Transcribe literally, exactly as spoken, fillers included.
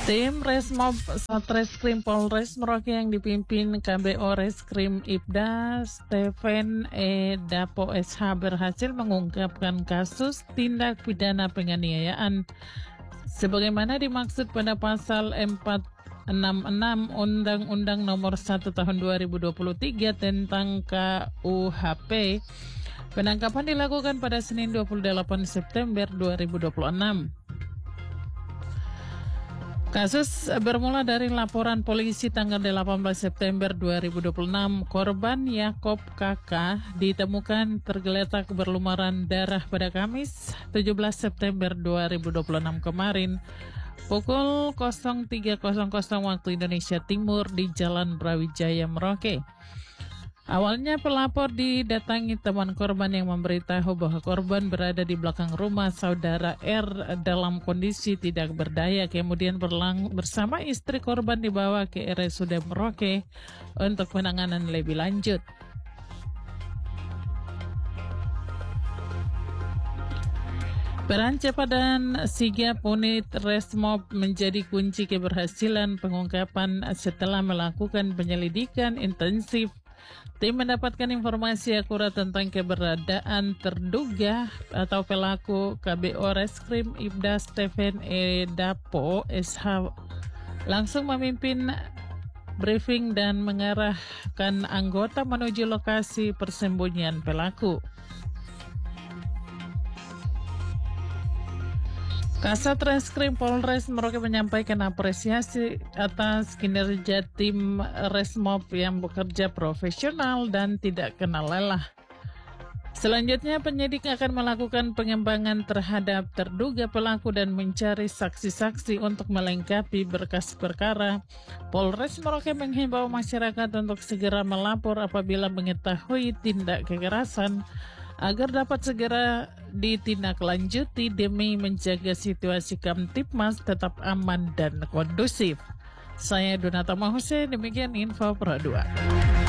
Tim Resmob Satreskrim Polres Merauke yang dipimpin K B O Reskrim Ibda Stephen E. Dapo S H berhasil mengungkapkan kasus tindak pidana penganiayaan sebagaimana dimaksud pada pasal empat ratus enam puluh enam Undang-Undang Nomor satu Tahun dua ribu dua puluh tiga tentang K U H P. Penangkapan dilakukan pada Senin dua puluh delapan September dua ribu dua puluh enam. Kasus bermula dari laporan polisi tanggal delapan belas September dua ribu dua puluh enam. Korban Yakob K K ditemukan tergeletak berlumuran darah pada Kamis tujuh belas September dua ribu dua puluh enam kemarin pukul nol tiga nol nol waktu Indonesia Timur di Jalan Brawijaya, Merauke. Awalnya pelapor didatangi teman korban yang memberitahu bahwa korban berada di belakang rumah saudara R dalam kondisi tidak berdaya. Kemudian berlang bersama istri korban dibawa ke R S U D Merauke untuk penanganan lebih lanjut. Peran cepat dan sigap unit Resmob menjadi kunci keberhasilan pengungkapan setelah melakukan penyelidikan intensif. Tim mendapatkan informasi akurat tentang keberadaan terduga atau pelaku. K B O Reskrim Ibda Stephen E. Dapo S H langsung memimpin briefing dan mengarahkan anggota menuju lokasi persembunyian pelaku. Kasat Reskrim Polres Merauke menyampaikan apresiasi atas kinerja tim Resmob yang bekerja profesional dan tidak kenal lelah. Selanjutnya penyidik akan melakukan pengembangan terhadap terduga pelaku dan mencari saksi-saksi untuk melengkapi berkas perkara. Polres Merauke menghimbau masyarakat untuk segera melapor apabila mengetahui tindak kekerasan agar dapat segera ditindaklanjuti demi menjaga situasi Kamtipmas tetap aman dan kondusif. Saya Donata Mahuse, demikian info Pro dua.